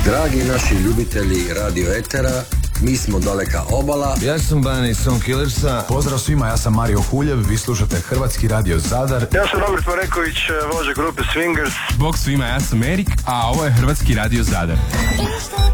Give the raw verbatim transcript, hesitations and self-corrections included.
Dragi naši ljubitelji radio etera, mi smo Daleka obala. Ja sam Bani Son Killersa. Pozdrav svima, ja sam Mario Huljev, vi slušate Hrvatski radio Zadar. Ja sam Robert Mareković, vođa grupe Swingers. Bog svima, ja sam Erik, a ovo je Hrvatski radio Zadar.